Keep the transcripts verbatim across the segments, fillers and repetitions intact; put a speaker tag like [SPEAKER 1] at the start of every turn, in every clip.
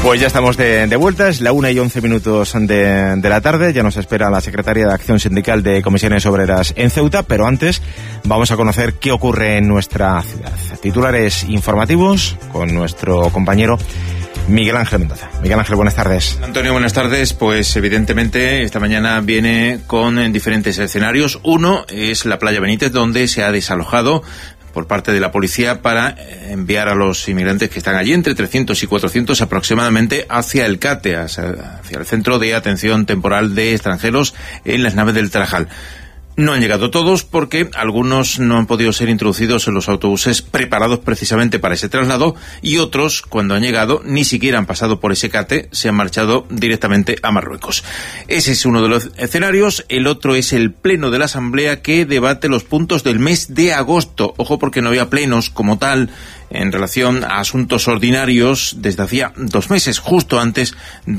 [SPEAKER 1] Pues ya estamos de, de vuelta, es la una y once minutos de, de la tarde, ya nos espera la Secretaría de Acción Sindical de Comisiones Obreras en Ceuta, pero antes vamos a conocer qué ocurre en nuestra ciudad. Titulares informativos con nuestro compañero Miguel Ángel Mendoza. Miguel Ángel, buenas tardes.
[SPEAKER 2] Antonio, buenas tardes. Pues evidentemente esta mañana viene con diferentes escenarios. Uno es la playa Benítez, donde se ha desalojado por parte de la policía para enviar a los inmigrantes que están allí, entre trescientos y cuatrocientos aproximadamente, hacia el CATE, hacia el Centro de Atención Temporal de Extranjeros en las naves del Tarajal. No han llegado todos porque algunos no han podido ser introducidos en los autobuses preparados precisamente para ese traslado, y otros, cuando han llegado, ni siquiera han pasado por ese CATE, se han marchado directamente a Marruecos. Ese es uno de los escenarios. El otro es el pleno de la Asamblea, que debate los puntos del mes de agosto. Ojo, porque no había plenos como tal en relación a asuntos ordinarios desde hacía dos meses, justo antes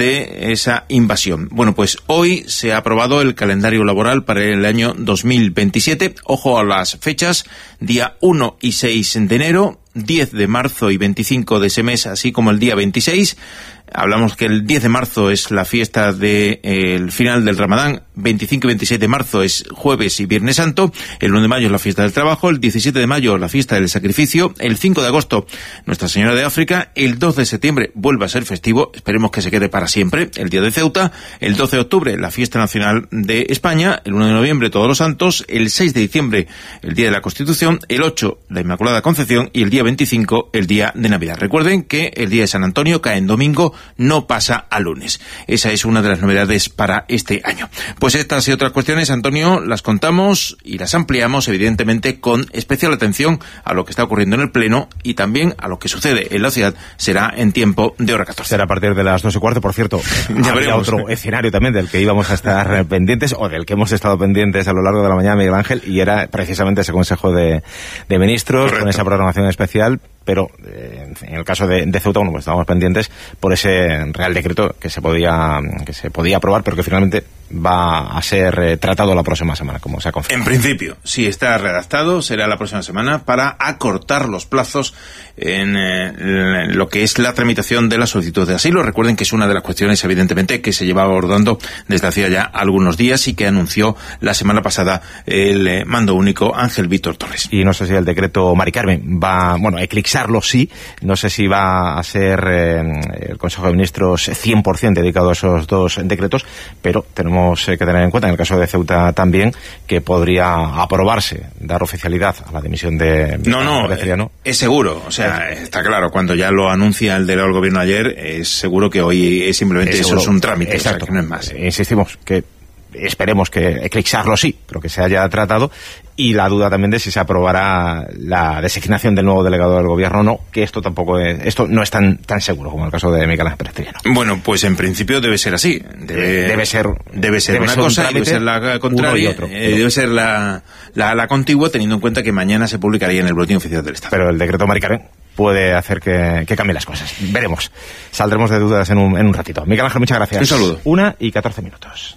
[SPEAKER 2] de esa invasión. Bueno, pues hoy se ha aprobado el calendario laboral para el año dos mil veintisiete. Ojo a las fechas: día uno y seis de enero, diez de marzo y veinticinco de ese mes, así como el día veintiséis. Hablamos que el diez de marzo es la fiesta del de, final del Ramadán, veinticinco y veintiséis de marzo es jueves y viernes santo, el uno de mayo es la fiesta del trabajo, el diecisiete de mayo la fiesta del sacrificio, el cinco de agosto Nuestra Señora de África, el dos de septiembre vuelve a ser festivo, esperemos que se quede para siempre, el Día de Ceuta, el doce de octubre la fiesta nacional de España, el uno de noviembre Todos los Santos, el seis de diciembre el Día de la Constitución, el ocho la Inmaculada Concepción y el día veinticinco el Día de Navidad. Recuerden que el Día de San Antonio cae en domingo, no pasa a lunes. Esa es una de las novedades para este año. Pues estas y otras cuestiones, Antonio, las contamos y las ampliamos, evidentemente, con especial atención a lo que está ocurriendo en el Pleno y también a lo que sucede en la ciudad. Será en tiempo de hora catorce.
[SPEAKER 1] Será a partir de las dos y cuarto, por cierto. Ya habría otro escenario también del que íbamos a estar pendientes, o del que hemos estado pendientes a lo largo de la mañana, Miguel Ángel, y era precisamente ese Consejo de, de Ministros. Correcto. Con esa programación especial. Pero eh, en el caso de, de Ceuta, bueno, pues estábamos pendientes por ese Real Decreto que se podía que se podía aprobar, pero que finalmente va a ser eh, tratado la próxima semana, como se ha confirmado.
[SPEAKER 2] En principio, si está redactado, será la próxima semana para acortar los plazos en, eh, en lo que es la tramitación de la solicitud de asilo. Recuerden que es una de las cuestiones, evidentemente, que se lleva abordando desde hacía ya algunos días y que anunció la semana pasada el eh, mando único Ángel Víctor Torres.
[SPEAKER 1] Y no sé si el decreto Mari Carmen va, bueno, a eclipsarlo, sí. No sé si va a ser eh, el Consejo de Ministros cien por ciento dedicado a esos dos decretos, pero tenemos que tener en cuenta, en el caso de Ceuta también, que podría aprobarse, dar oficialidad a la dimisión de...
[SPEAKER 2] No, no,
[SPEAKER 1] eh,
[SPEAKER 2] es seguro, o sea, está claro, cuando ya lo anuncia el delegado del Gobierno ayer, es seguro que hoy es simplemente es eso, es un trámite, exacto, o sea, que no es más.
[SPEAKER 1] Eh, insistimos que esperemos que eclipsarlo sí, pero que se haya tratado, y la duda también de si se aprobará la designación del nuevo delegado del gobierno o no, que esto tampoco es, esto no es tan tan seguro como el caso de Miguel Ángel Perestrino.
[SPEAKER 2] Bueno, pues en principio debe ser así, debe,
[SPEAKER 1] debe ser
[SPEAKER 2] debe ser
[SPEAKER 1] debe
[SPEAKER 2] una
[SPEAKER 1] ser
[SPEAKER 2] cosa,
[SPEAKER 1] un trámite,
[SPEAKER 2] debe ser la contraria,
[SPEAKER 1] otro,
[SPEAKER 2] eh, debe ser la, la, la contigua, teniendo en cuenta que mañana se publicaría en el Boletín Oficial del Estado.
[SPEAKER 1] Pero el decreto Mari Carmen puede hacer que, que cambien las cosas. Veremos. Saldremos de dudas en un, en un ratito. Miguel Ángel, muchas gracias.
[SPEAKER 2] Un saludo.
[SPEAKER 1] Una y catorce minutos.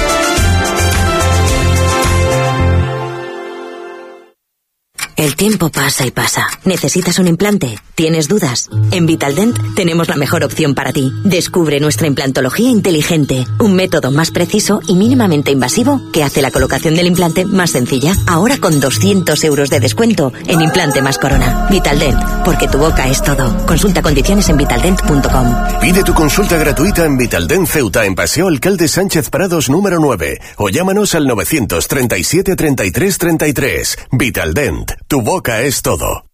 [SPEAKER 3] El tiempo pasa y pasa. ¿Necesitas un implante? ¿Tienes dudas? En Vitaldent tenemos la mejor opción para ti. Descubre nuestra implantología inteligente, un método más preciso y mínimamente invasivo que hace la colocación del implante más sencilla. Ahora con doscientos euros de descuento en implante más corona. Vitaldent, porque tu boca es todo. Consulta condiciones en vitaldent punto com.
[SPEAKER 4] Pide tu consulta gratuita en Vitaldent Ceuta, en Paseo Alcalde Sánchez Prados número nueve, o llámanos al novecientos treinta y siete treinta y tres treinta y tres. Vitaldent. Tu boca es todo.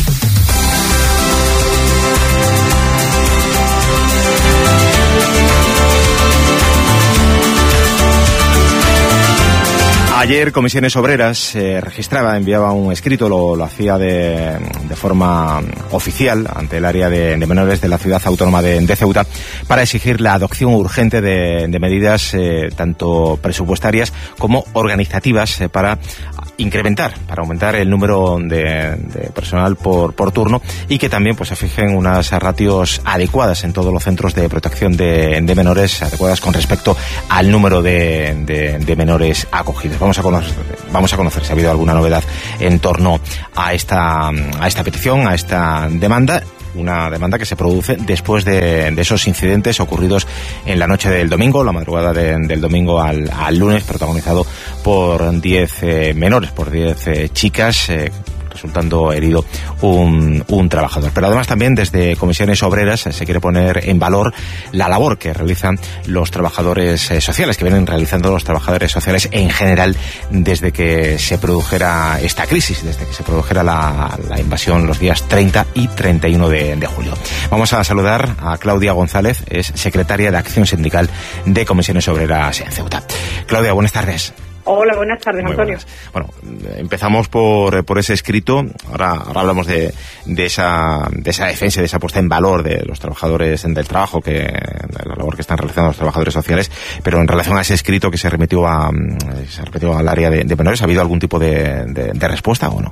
[SPEAKER 1] Ayer Comisiones Obreras eh, registraba, enviaba un escrito, lo, lo hacía de, de forma oficial ante el área de, de menores de la ciudad autónoma de, de Ceuta, para exigir la adopción urgente de, de medidas eh, tanto presupuestarias como organizativas eh, para incrementar, para aumentar el número de, de personal por, por turno, y que también pues se fijen unas ratios adecuadas en todos los centros de protección de, de menores, adecuadas con respecto al número de, de, de menores acogidos. Vamos a conocer, vamos a conocer si ha habido alguna novedad en torno a esta, a esta petición, a esta demanda. una demanda que se produce después de, de esos incidentes ocurridos en la noche del domingo, la madrugada de, del domingo al, al lunes, protagonizado por diez eh, menores, por diez eh, chicas, eh, resultando herido un, un trabajador. Pero además también desde Comisiones Obreras se quiere poner en valor la labor que realizan los trabajadores eh, sociales, que vienen realizando los trabajadores sociales en general desde que se produjera esta crisis, desde que se produjera la, la invasión los días treinta y treinta y uno de, de julio. Vamos a saludar a Claudia González, es secretaria de Acción Sindical de Comisiones Obreras en Ceuta. Claudia, buenas tardes.
[SPEAKER 5] Hola, buenas tardes,
[SPEAKER 1] Muy
[SPEAKER 5] Antonio.
[SPEAKER 1] Buenas. Bueno, empezamos por, por ese escrito. Ahora, ahora hablamos de, de esa de esa defensa, de esa puesta en valor de los trabajadores del trabajo, que de la labor que están realizando los trabajadores sociales. Pero en relación a ese escrito que se remitió a se remitió al área de, de menores, ¿ha habido algún tipo de, de, de respuesta o no?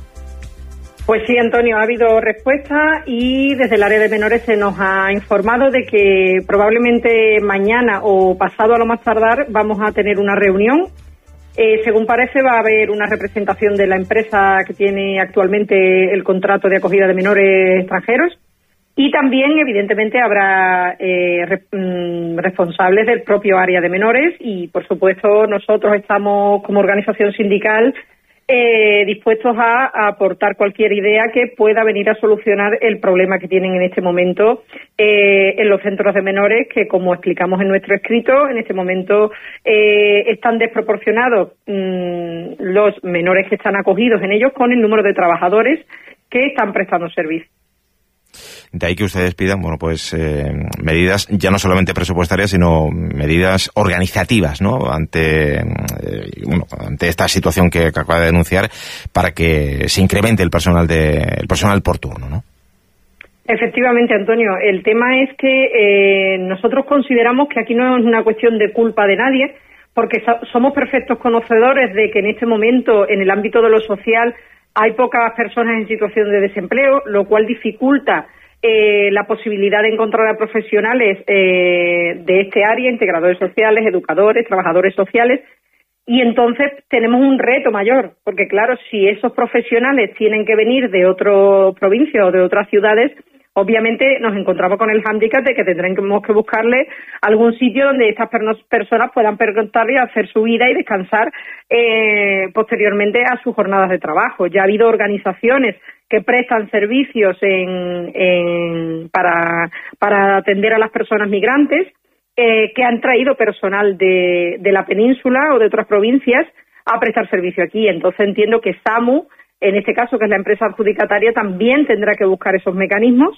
[SPEAKER 5] Pues sí, Antonio, ha habido respuesta y desde el área de menores se nos ha informado de que probablemente mañana o pasado a lo más tardar vamos a tener una reunión. Eh, según parece, va a haber una representación de la empresa que tiene actualmente el contrato de acogida de menores extranjeros y también, evidentemente, habrá eh, re, mm, responsables del propio área de menores y, por supuesto, nosotros estamos como organización sindical eh, dispuestos a, a aportar cualquier idea que pueda venir a solucionar el problema que tienen en este momento eh, en los centros de menores, que como explicamos en nuestro escrito, en este momento eh, están desproporcionados mmm, los menores que están acogidos en ellos con el número de trabajadores que están prestando servicio.
[SPEAKER 1] De ahí que ustedes pidan, bueno, pues eh, medidas ya no solamente presupuestarias, sino medidas organizativas, ¿no? Ante, eh, bueno, ante esta situación que, que acaba de denunciar, para que se incremente el personal de el personal por turno, ¿no?
[SPEAKER 5] Efectivamente, Antonio. El tema es que eh, nosotros consideramos que aquí no es una cuestión de culpa de nadie, porque so- somos perfectos conocedores de que en este momento, en el ámbito de lo social, hay pocas personas en situación de desempleo, lo cual dificulta Eh, la posibilidad de encontrar a profesionales eh, de este área, integradores sociales, educadores, trabajadores sociales, y entonces tenemos un reto mayor, porque claro, si esos profesionales tienen que venir de otra provincia o de otras ciudades, obviamente nos encontramos con el hándicap de que tendremos que buscarle algún sitio donde estas personas puedan pernotar y hacer su vida y descansar eh, posteriormente a sus jornadas de trabajo. Ya ha habido organizaciones que prestan servicios en, en, para, para atender a las personas migrantes, eh, que han traído personal de, de la península o de otras provincias a prestar servicio aquí. Entonces entiendo que SAMU, en este caso, que es la empresa adjudicataria, también tendrá que buscar esos mecanismos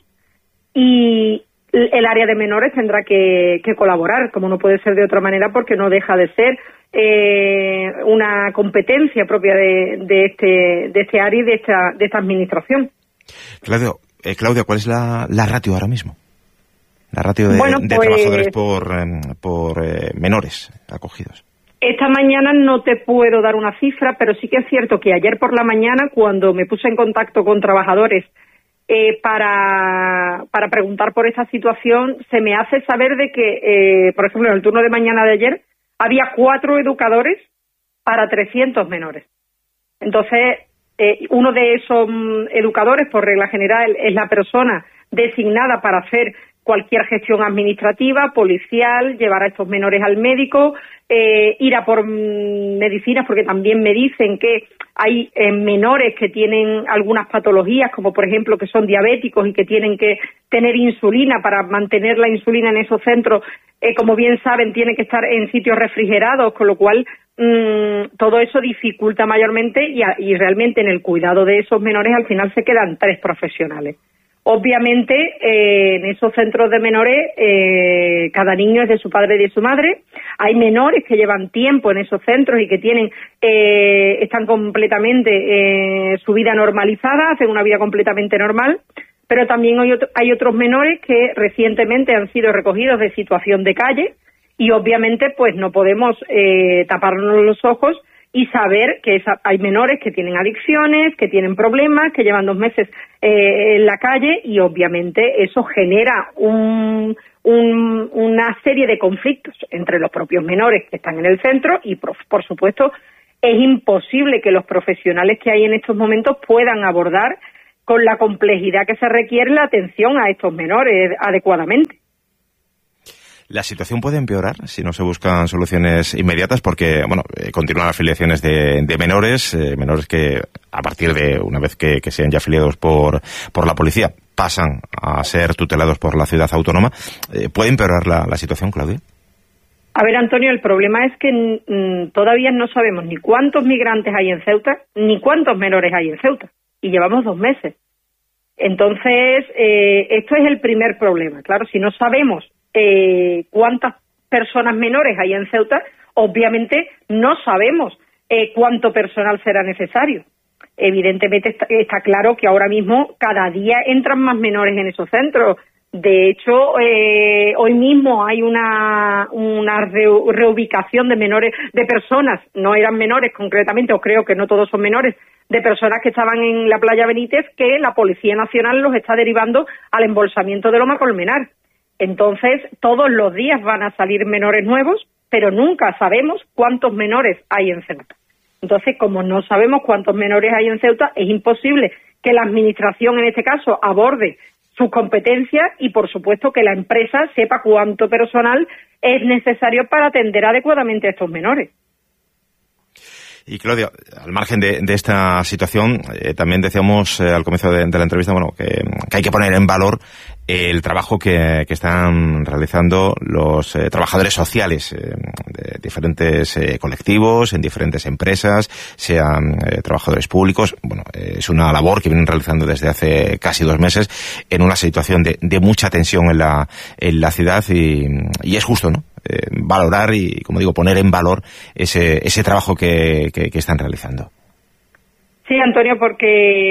[SPEAKER 5] y el área de menores tendrá que, que colaborar, como no puede ser de otra manera, porque no deja de ser eh, una competencia propia de, de este de este área y de esta de esta administración.
[SPEAKER 1] Claudio, eh, Claudia, ¿cuál es la, la ratio ahora mismo? La ratio de,
[SPEAKER 5] bueno,
[SPEAKER 1] de
[SPEAKER 5] pues,
[SPEAKER 1] trabajadores por, eh, por eh, menores acogidos.
[SPEAKER 5] Esta mañana no te puedo dar una cifra, pero sí que es cierto que ayer por la mañana, cuando me puse en contacto con trabajadores Eh, para, para preguntar por esa situación, se me hace saber de que, eh, por ejemplo, en el turno de mañana de ayer, había cuatro educadores para trescientos menores. Entonces, eh, uno de esos um, educadores, por regla general, es la persona designada para hacer cualquier gestión administrativa, policial, llevar a estos menores al médico, eh, ir a por mm, medicinas, porque también me dicen que hay eh, menores que tienen algunas patologías, como por ejemplo que son diabéticos y que tienen que tener insulina. Para mantener la insulina en esos centros, eh, como bien saben, tienen que estar en sitios refrigerados, con lo cual mmm, todo eso dificulta mayormente y, a, y realmente en el cuidado de esos menores al final se quedan tres profesionales. Obviamente, eh, en esos centros de menores, eh, cada niño es de su padre y de su madre. Hay menores que llevan tiempo en esos centros y que tienen, eh, están completamente eh, su vida normalizada, hacen una vida completamente normal. Pero también hay, otro, hay otros menores que recientemente han sido recogidos de situación de calle y obviamente, pues no podemos eh, taparnos los ojos y saber que esa, hay menores que tienen adicciones, que tienen problemas, que llevan dos meses eh, en la calle y obviamente eso genera un, un, una serie de conflictos entre los propios menores que están en el centro y, por, por supuesto, es imposible que los profesionales que hay en estos momentos puedan abordar con la complejidad que se requiere la atención a estos menores adecuadamente.
[SPEAKER 1] ¿La situación puede empeorar si no se buscan soluciones inmediatas? Porque, bueno, eh, continúan las afiliaciones de, de menores, eh, menores que a partir de una vez que, que sean ya afiliados por, por la policía, pasan a ser tutelados por la ciudad autónoma. Eh, ¿Puede empeorar la, la situación, Claudia?
[SPEAKER 5] A ver, Antonio, el problema es que mm, todavía no sabemos ni cuántos migrantes hay en Ceuta, ni cuántos menores hay en Ceuta. Y llevamos dos meses. Entonces, eh, esto es el primer problema. Claro, si no sabemos eh, cuántas personas menores hay en Ceuta, obviamente no sabemos eh, cuánto personal será necesario. Evidentemente está, está claro que ahora mismo cada día entran más menores en esos centros. De hecho, eh, hoy mismo hay una, una re, reubicación de menores, de personas, no eran menores concretamente, o creo que no todos son menores, de personas que estaban en la playa Benítez, que la Policía Nacional los está derivando al embolsamiento de Loma Colmenar. Entonces, todos los días van a salir menores nuevos, pero nunca sabemos cuántos menores hay en Ceuta. Entonces, como no sabemos cuántos menores hay en Ceuta, es imposible que la Administración, en este caso, aborde sus competencias y, por supuesto, que la empresa sepa cuánto personal es necesario para atender adecuadamente a estos menores.
[SPEAKER 1] Y Claudia, al margen de, de esta situación, eh, también decíamos eh, al comienzo de, de la entrevista, bueno, que, que hay que poner en valor el trabajo que, que están realizando los eh, trabajadores sociales eh, de diferentes eh, colectivos, en diferentes empresas, sean eh, trabajadores públicos. Bueno, eh, es una labor que vienen realizando desde hace casi dos meses en una situación de, de mucha tensión en la, en la ciudad y, y es justo, ¿no? Eh, valorar y, como digo, poner en valor ese, ese trabajo que, que, que están realizando.
[SPEAKER 5] Sí, Antonio, porque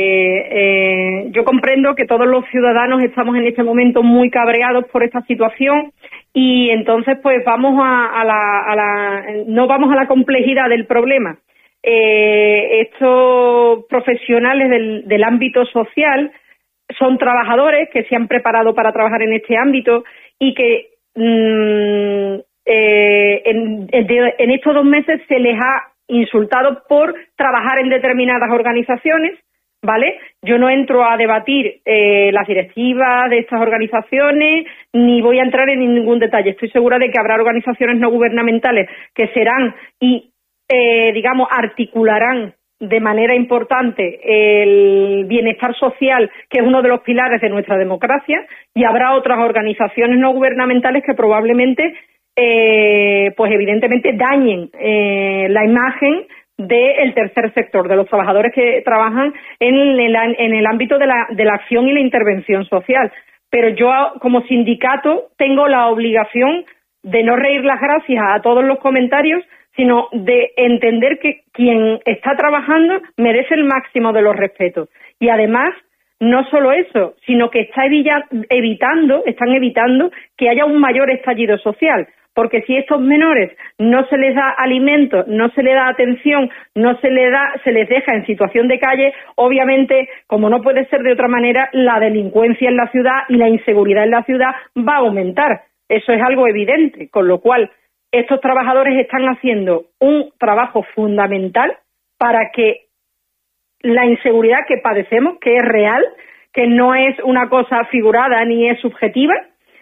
[SPEAKER 5] eh, yo comprendo que todos los ciudadanos estamos en este momento muy cabreados por esta situación y entonces pues vamos a, a, la, a la, no vamos a la complejidad del problema. Eh, estos profesionales del, del ámbito social son trabajadores que se han preparado para trabajar en este ámbito y que mm, eh, en, en, en estos dos meses se les ha insultado por trabajar en determinadas organizaciones, ¿vale? Yo no entro a debatir eh, las directivas de estas organizaciones, ni voy a entrar en ningún detalle. Estoy segura de que habrá organizaciones no gubernamentales que serán y, eh, digamos, articularán de manera importante el bienestar social, que es uno de los pilares de nuestra democracia, y habrá otras organizaciones no gubernamentales que probablemente Eh, pues evidentemente dañen eh, la imagen del tercer sector, de los trabajadores que trabajan en el, en el ámbito de la, de la acción y la intervención social. Pero yo, como sindicato, tengo la obligación de no reír las gracias a todos los comentarios, sino de entender que quien está trabajando merece el máximo de los respetos. Y además, no solo eso, sino que está evitando, están evitando que haya un mayor estallido social. Porque si a estos menores no se les da alimento, no se les da atención, no se les da, se les deja en situación de calle, obviamente, como no puede ser de otra manera, la delincuencia en la ciudad y la inseguridad en la ciudad va a aumentar. Eso es algo evidente, con lo cual estos trabajadores están haciendo un trabajo fundamental para que la inseguridad que padecemos, que es real, que no es una cosa figurada ni es subjetiva,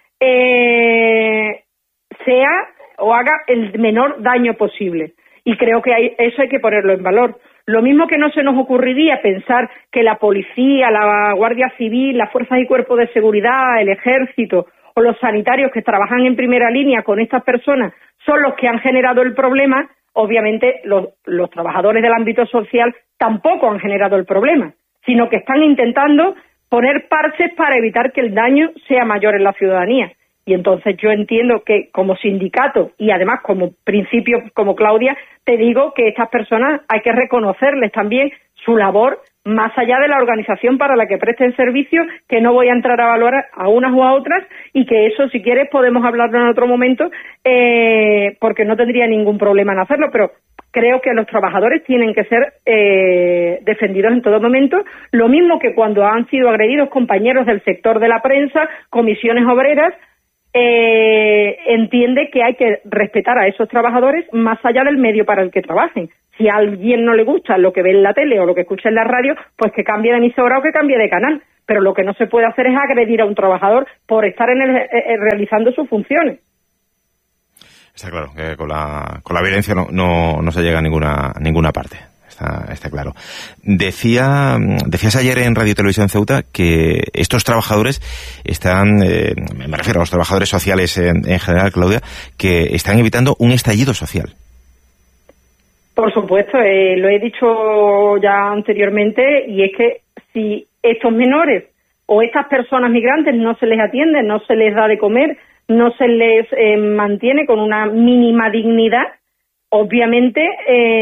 [SPEAKER 5] eh, sea o haga el menor daño posible. Y creo que hay, eso hay que ponerlo en valor. Lo mismo que no se nos ocurriría pensar que la policía, la Guardia Civil, las fuerzas y cuerpos de seguridad, el ejército o los sanitarios que trabajan en primera línea con estas personas son los que han generado el problema, obviamente los, los trabajadores del ámbito social tampoco han generado el problema, sino que están intentando poner parches para evitar que el daño sea mayor en la ciudadanía. Y entonces yo entiendo que como sindicato y además como principio, como Claudia, te digo que estas personas hay que reconocerles también su labor más allá de la organización para la que presten servicio, que no voy a entrar a valorar a unas o a otras y que eso, si quieres, podemos hablarlo en otro momento, eh, porque no tendría ningún problema en hacerlo, pero creo que los trabajadores tienen que ser eh, defendidos en todo momento, lo mismo que cuando han sido agredidos compañeros del sector de la prensa, comisiones obreras, eh, entiende que hay que respetar a esos trabajadores más allá del medio para el que trabajen. Si a alguien no le gusta lo que ve en la tele o lo que escucha en la radio, pues que cambie de emisora o que cambie de canal. Pero lo que no se puede hacer es agredir a un trabajador por estar en el, eh, realizando sus funciones.
[SPEAKER 1] Está claro que con la, con la violencia no, no, no se llega a ninguna, ninguna parte. Está, está claro. Decía, decías ayer en Radio Televisión Ceuta que estos trabajadores están, eh, me refiero a los trabajadores sociales en, en general, Claudia, que están evitando un estallido social.
[SPEAKER 5] Por supuesto, eh, lo he dicho ya anteriormente, y es que si estos menores o estas personas migrantes no se les atiende, no se les da de comer, no se les eh, mantiene con una mínima dignidad, obviamente... Eh,